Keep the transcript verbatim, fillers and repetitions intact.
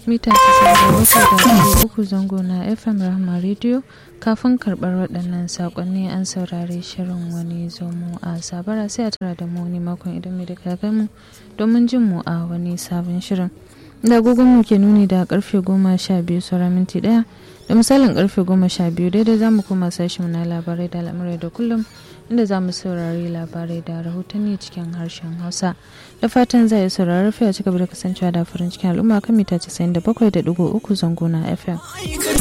mita casa'in da uku zango na F M Rahama Radio. Kafin karɓar waɗannan saƙonni an saurari shirin wani zomo a sabara, sai a tara da mu wani makon idan mai daga mu domin jin mu a wani sabon shirin. Da agogon mu ke nuni da karfe goma sha biyu sauran minti ɗaya, da misalin karfe goma sha biyu daidai za mu koma sashen na labarai da al'amurai da kullum, inda za mu saurari labarai da rahotanni cikin harshen Hausa. Da fatan za a yi saurari fiye a cigaba da kasancewa da farin cikin al'umma kan mita casa'in da bakwai da digo uku zango na F M.